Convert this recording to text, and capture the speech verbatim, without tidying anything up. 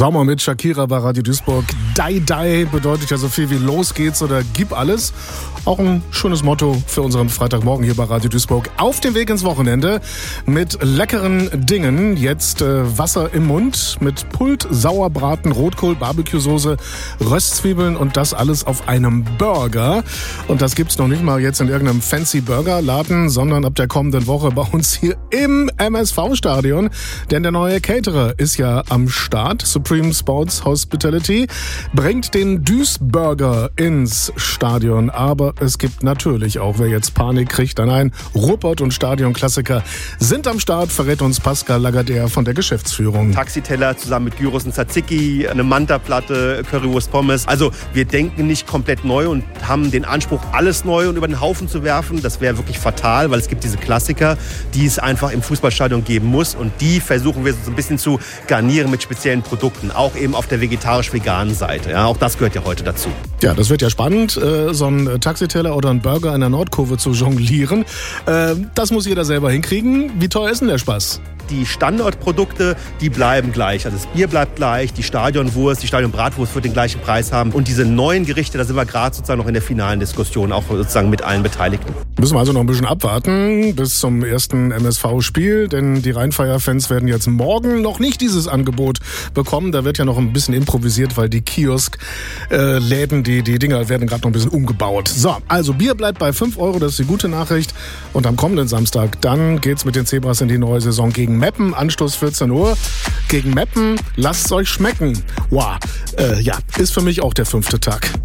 Sommer mit Shakira bei Radio Duisburg. Die Die bedeutet ja so viel wie los geht's oder gib alles. Auch ein schönes Motto für unseren Freitagmorgen hier bei Radio Duisburg. Auf dem Weg ins Wochenende mit leckeren Dingen. Jetzt äh, Wasser im Mund mit Pult, Sauerbraten, Rotkohl, Barbecue-Soße, Röstzwiebeln und das alles auf einem Burger. Und das gibt's noch nicht mal jetzt in irgendeinem fancy Burgerladen, sondern ab der kommenden Woche bei uns hier im M S V-Stadion. Denn der neue Caterer ist ja am Start. Supreme Sports Hospitality bringt den Duisburger ins Stadion. Aber es gibt natürlich auch, wer jetzt Panik kriegt, dann ein Ruppert und Stadionklassiker sind am Start, verrät uns Pascal Lagardère von der Geschäftsführung. Taxiteller zusammen mit Gyros und Tzatziki, eine Manta-Platte, Currywurst, Pommes. Also wir denken nicht komplett neu und haben den Anspruch, alles neu und über den Haufen zu werfen. Das wäre wirklich fatal, weil es gibt diese Klassiker, die es einfach im Fußballstadion geben muss. Und die versuchen wir so ein bisschen zu garnieren mit speziellen Produkten. Auch eben auf der vegetarisch-veganen Seite. Ja, auch das gehört ja heute dazu. Ja, das wird ja spannend, so ein Taxiteller oder ein Burger in der Nordkurve zu jonglieren. Das muss jeder selber hinkriegen. Wie teuer ist denn der Spaß? Die Standardprodukte, die bleiben gleich. Also das Bier bleibt gleich, die Stadionwurst, die Stadionbratwurst wird den gleichen Preis haben. Und diese neuen Gerichte, da sind wir gerade sozusagen noch in der finalen Diskussion, auch sozusagen mit allen Beteiligten. Müssen wir also noch ein bisschen abwarten bis zum ersten M S V-Spiel, denn die Rheinfeier-Fans werden jetzt morgen noch nicht dieses Angebot bekommen. Da wird ja noch ein bisschen improvisiert, weil die Kiosk-Läden, die, die Dinger werden gerade noch ein bisschen umgebaut. So, also Bier bleibt bei fünf Euro, das ist die gute Nachricht. Und am kommenden Samstag, dann geht's mit den Zebras in die neue Saison gegen Meppen, Anstoß vierzehn Uhr. Gegen Meppen, lasst's euch schmecken. Wow, äh, ja, ist für mich auch der fünfte Tag.